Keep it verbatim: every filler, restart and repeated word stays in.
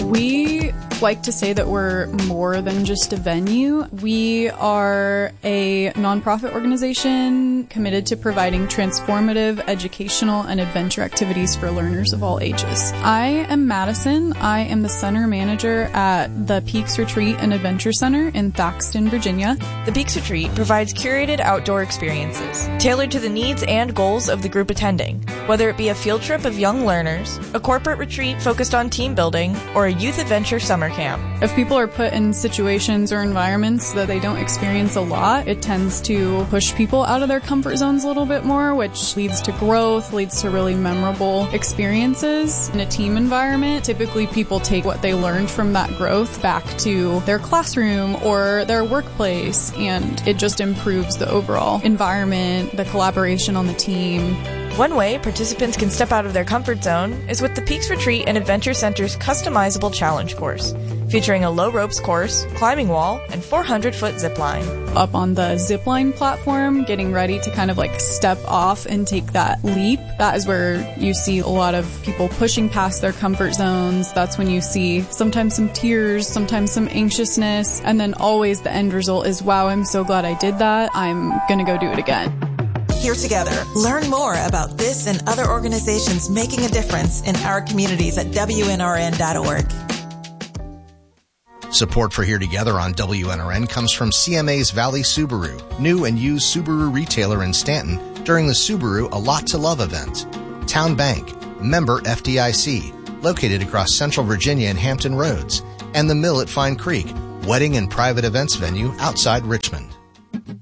We like to say that we're more than just a venue. We are a nonprofit organization committed to providing transformative educational and adventure activities for learners of all ages. I am Madison. I am the center manager at the Peaks Retreat and Adventure Center in Thaxton, Virginia. The Peaks Retreat provides curated outdoor experiences tailored to the needs and goals of the group attending, whether it be a field trip of young learners, a corporate retreat focused on team building, or a youth adventure summer camp. If people are put in situations or environments that they don't experience a lot, it tends to push people out of their comfort zones a little bit more, which leads to growth, leads to really memorable experiences. In a team environment, typically people take what they learned from that growth back to their classroom or their workplace, and it just improves the overall environment, the collaboration on the team. One way participants can step out of their comfort zone is with the Peaks Retreat and Adventure Center's customizable challenge course, featuring a low ropes course, climbing wall, and four hundred foot zip line. Up on the zip line platform, getting ready to kind of like step off and take that leap. That is where you see a lot of people pushing past their comfort zones. That's when you see sometimes some tears, sometimes some anxiousness, and then always the end result is, wow, I'm so glad I did that. I'm gonna go do it again. Here together. Learn more about this and other organizations making a difference in our communities at W N R N dot org. Support for Here Together on W N R N comes from C M A's Valley Subaru, new and used Subaru retailer in Stanton during the Subaru A Lot to Love event. Town Bank, member F D I C, located across Central Virginia and Hampton Roads, and The Mill at Fine Creek, wedding and private events venue outside Richmond.